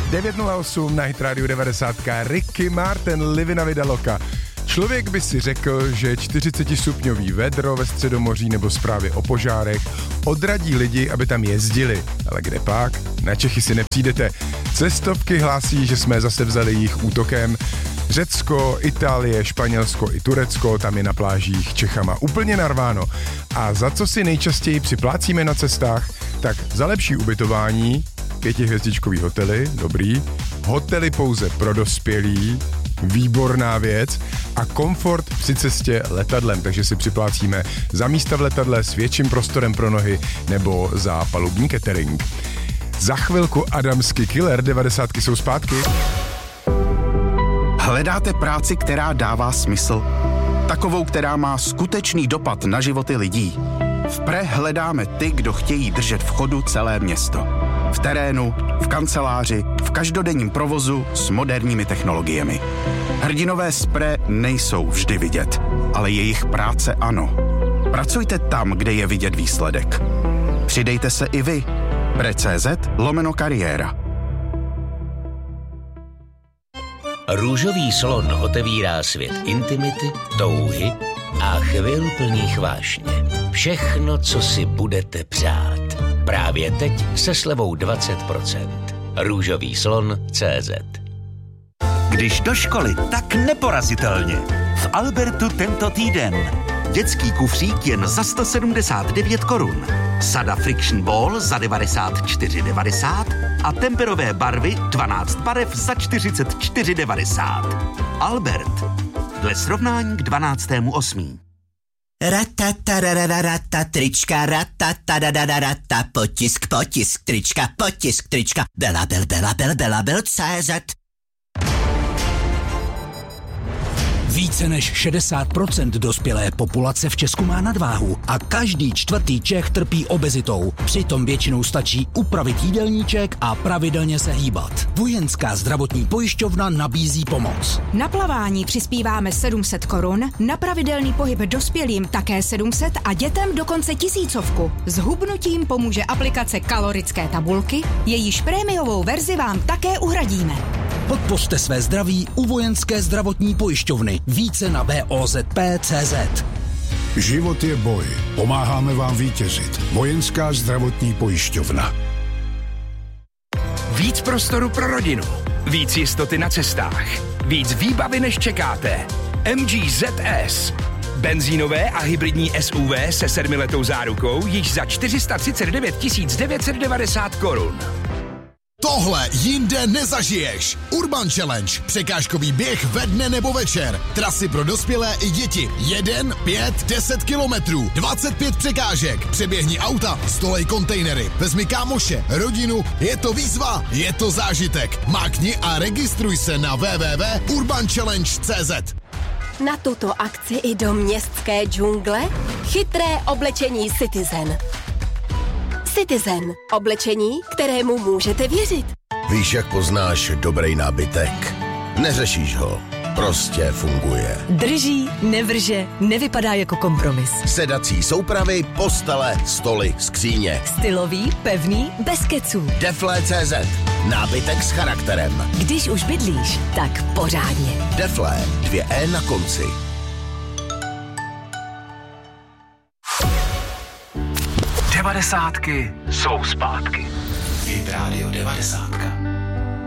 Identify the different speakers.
Speaker 1: 9:08 na Hit Radio 90. Ricky Martin, Livina Vida Loca. Člověk by si řekl, že 40stupňový vedro ve Středomoří nebo zprávy o požárech odradí lidi, aby tam jezdili. Ale kde pak? Na Čechy si nepřijdete. Cestovky hlásí, že jsme zase vzali jich útokem. Řecko, Itálie, Španělsko i Turecko, tam je na plážích Čechama úplně narváno. A za co si nejčastěji připlácíme na cestách? Tak za lepší ubytování, 5hvězdičkový hotely, dobrý, hotely pouze pro dospělí, výborná věc, a komfort při cestě letadlem, takže si připlácíme za místa v letadle s větším prostorem pro nohy nebo za palubní catering. Za chvilku Adamský Killer, 90 jsou zpátky.
Speaker 2: Hledáte práci, která dává smysl? Takovou, která má skutečný dopad na životy lidí? V Pre hledáme ty, kdo chtějí držet v chodu celé město. V terénu, v kanceláři, v každodenním provozu s moderními technologiemi. Hrdinové z Pre nejsou vždy vidět, ale jejich práce ano. Pracujte tam, kde je vidět výsledek. Přidejte se i vy. Pre.cz/kariéra.
Speaker 3: Růžový slon otevírá svět intimity, touhy a chvil plných vášně. Všechno, co si budete přát. Právě teď se slevou 20%. Růžový slon.cz.
Speaker 4: Když do školy, tak neporazitelně. V Albertu tento týden. Dětský kufřík jen za 179 korun. Sada Friction Ball za 94,90 a temperové barvy 12 barev za 44,90. Albert. Dle srovnání k 12.8.
Speaker 5: Ratatarararata, trička, ratatarararata, potisk, trička, Bela, CZ.
Speaker 6: Více než 60% dospělé populace v Česku má nadváhu a každý čtvrtý Čech trpí obezitou. Přitom většinou stačí upravit jídelníček a pravidelně se hýbat. Vojenská zdravotní pojišťovna nabízí pomoc.
Speaker 7: Na plavání přispíváme 700 korun, na pravidelný pohyb dospělým také 700 a dětem dokonce 1000. S hubnutím pomůže aplikace kalorické tabulky, jejíž prémiovou verzi vám také uhradíme.
Speaker 6: Podpořte své zdraví u Vojenské zdravotní pojišťovny. Více na VOZP.cz.
Speaker 8: Život je boj. Pomáháme vám vítězit. Vojenská zdravotní pojišťovna.
Speaker 9: Víc prostoru pro rodinu. Víc jistoty na cestách. Víc výbavy, než čekáte. MG ZS. Benzínové a hybridní SUV se 7letou zárukou již za 439 990 korun.
Speaker 10: Tohle jinde nezažiješ. Urban Challenge. Překážkový běh ve dne nebo večer. Trasy pro dospělé i děti. 1, 5, 10 kilometrů. 25 překážek. Přeběhni auta, stolej kontejnery. Vezmi kámoše, rodinu. Je to výzva, je to zážitek. Mákni a registruj se na www.urbanchallenge.cz.
Speaker 11: Na tuto akci i do městské džungle chytré oblečení Citizen. Citizen. Oblečení, kterému můžete věřit.
Speaker 12: Víš, jak poznáš dobrý nábytek? Neřešíš ho. Prostě funguje.
Speaker 13: Drží, nevrže, nevypadá jako kompromis.
Speaker 12: Sedací soupravy, postele, stoly, skříně.
Speaker 13: Stylový, pevný, bez keců.
Speaker 12: Deflé.cz. Nábytek s charakterem.
Speaker 13: Když už bydlíš, tak pořádně.
Speaker 12: Deflé. 2 E na konci.
Speaker 9: 90 jsou zpátky.
Speaker 14: Hit Radio 90.